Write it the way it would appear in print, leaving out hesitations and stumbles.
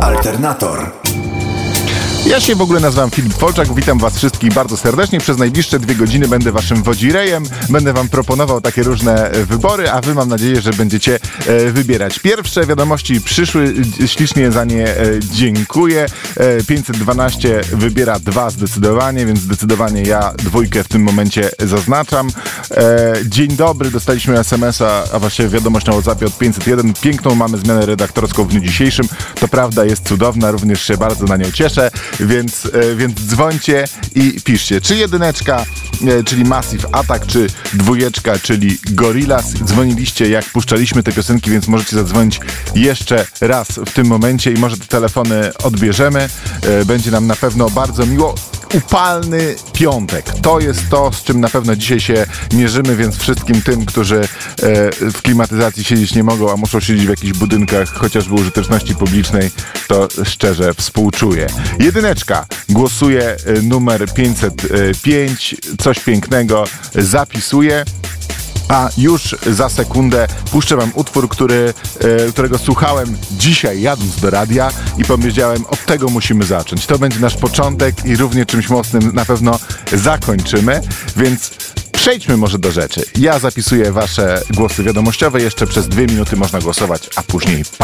Alternator. Ja się w ogóle nazywam Filip Folczak, witam was wszystkich bardzo serdecznie. Przez najbliższe 2 godziny będę waszym wodzirejem, będę wam proponował takie różne wybory, a wy mam nadzieję, że będziecie wybierać. Pierwsze wiadomości przyszły, ślicznie za nie dziękuję. 512 wybiera 2 zdecydowanie, więc zdecydowanie ja 2 w tym momencie zaznaczam. Dzień dobry, dostaliśmy SMS-a, a właściwie wiadomość na WhatsAppie od 501. Piękną mamy zmianę redaktorską w dniu dzisiejszym. To prawda, jest cudowna, również się bardzo na nią cieszę. Więc dzwońcie i piszcie, czy 1, czyli Massive Attack, czy 2, czyli Gorillaz. Dzwoniliście, jak puszczaliśmy te piosenki, więc możecie zadzwonić jeszcze raz w tym momencie i może te telefony odbierzemy. Będzie nam na pewno bardzo miło. Upalny piątek. To jest to, z czym na pewno dzisiaj się mierzymy, więc wszystkim tym, którzy w klimatyzacji siedzieć nie mogą, a muszą siedzieć w jakichś budynkach, chociażby użyteczności publicznej, to szczerze współczuję. 1 głosuje numer 505. Coś pięknego zapisuję. A już za sekundę puszczę wam utwór, którego słuchałem dzisiaj jadąc do radia i powiedziałem, od tego musimy zacząć. To będzie nasz początek i równie czymś mocnym na pewno zakończymy, więc przejdźmy może do rzeczy. Ja zapisuję wasze głosy wiadomościowe, jeszcze przez 2 minuty można głosować, a później